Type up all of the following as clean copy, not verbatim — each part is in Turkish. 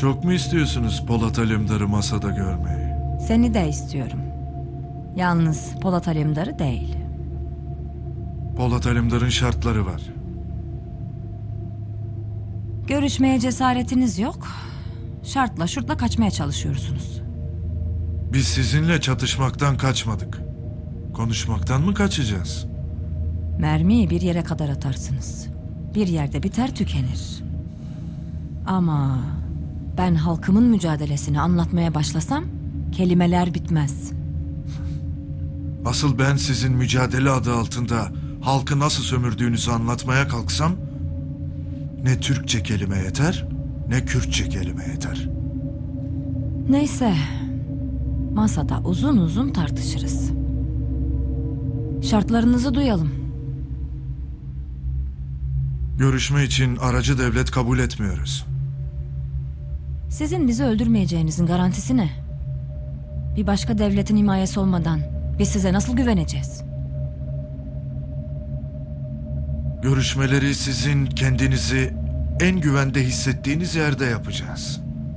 Çok mu istiyorsunuz Polat Alemdar'ı masada görmeyi? Seni de istiyorum. Yalnız Polat Alemdar'ı değil. Polat Alemdar'ın şartları var. Görüşmeye cesaretiniz yok. Şartla şurtla kaçmaya çalışıyorsunuz. Biz sizinle çatışmaktan kaçmadık. Konuşmaktan mı kaçacağız? Mermiyi bir yere kadar atarsınız. Bir yerde biter tükenir. Ama ben halkımın mücadelesini anlatmaya başlasam kelimeler bitmez. Asıl ben sizin mücadele adı altında halkı nasıl sömürdüğünüzü anlatmaya kalksam ne Türkçe kelime yeter ne Kürtçe kelime yeter. Neyse, masada uzun uzun tartışırız. Şartlarınızı duyalım. Görüşme için aracı devlet kabul etmiyoruz. Sizin bizi öldürmeyeceğinizin garantisi ne? Bir başka devletin himayesi olmadan biz size nasıl güveneceğiz? Görüşmeleri sizin kendinizi en güvende hissettiğiniz yerde yapacağız.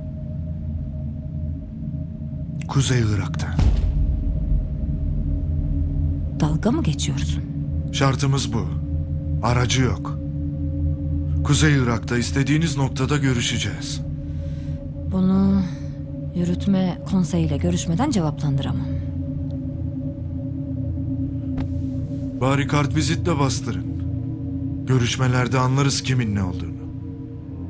Kuzey Irak'ta. Dalga mı geçiyorsun? Şartımız bu. Aracı yok. Kuzey Irak'ta istediğiniz noktada görüşeceğiz. Bunu yürütme konseyiyle görüşmeden cevaplandıramam. Bari kartvizitle bastırın. Görüşmelerde anlarız kimin ne olduğunu.